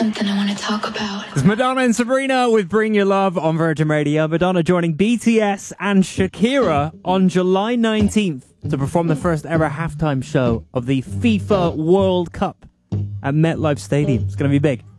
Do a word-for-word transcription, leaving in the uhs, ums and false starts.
something I want to talk about. It's Madonna and Sabrina with Bring Your Love on Virgin Radio. Madonna joining B T S and Shakira on July nineteenth to perform the first ever halftime show of the FIFA World Cup at MetLife Stadium. It's going to be big.